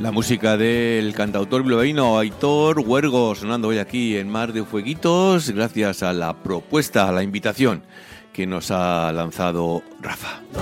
La música del cantautor bilbaíno Aitor Huergo sonando hoy aquí en Mar de Fueguitos, gracias a la propuesta, a la invitación que nos ha lanzado Rafa.